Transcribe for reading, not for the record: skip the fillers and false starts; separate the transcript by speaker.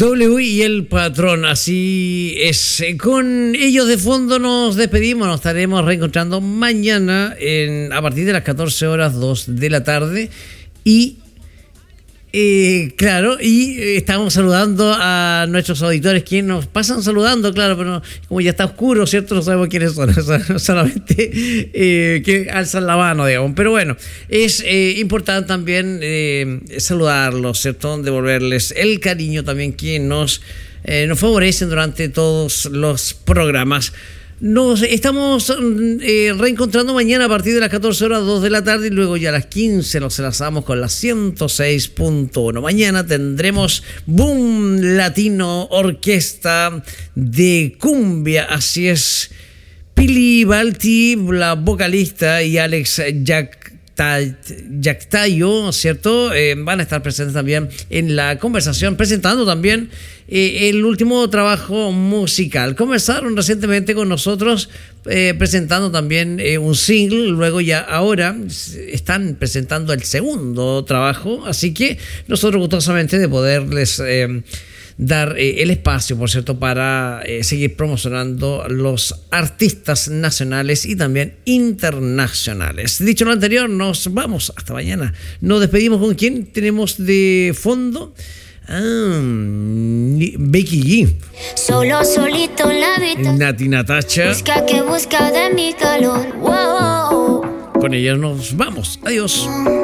Speaker 1: W y el patrón, así es. Con ellos de fondo nos despedimos, nos estaremos reencontrando mañana a partir de las 14 horas 2 de la tarde. Y claro, estamos saludando a nuestros auditores, quienes nos pasan saludando, claro, pero como ya está oscuro, ¿cierto? No sabemos quiénes son, solamente que alzan la mano, digamos. Pero bueno, es importante también saludarlos, ¿cierto? Devolverles el cariño también que nos favorecen durante todos los programas. Nos estamos reencontrando mañana a partir de las 14 horas 2 de la tarde y luego ya a las 15 nos enlazamos con la 106.1. Mañana tendremos Boom Latino, orquesta de cumbia, así es. Pili Balti, la vocalista, y Alex Yactayo, ¿cierto? Van a estar presentes también en la conversación, presentando también el último trabajo musical. Conversaron recientemente con nosotros presentando también un single, luego ya ahora están presentando el segundo trabajo, así que nosotros gustosamente de poderles dar el espacio, por cierto, para seguir promocionando los artistas nacionales y también internacionales. Dicho lo anterior, nos vamos hasta mañana. Nos despedimos con quién tenemos de fondo. Becky G.
Speaker 2: Solo solito en la vida.
Speaker 1: Nati Natacha.
Speaker 2: Busca de mi calor. Wow.
Speaker 1: Con ellos nos vamos. Adiós.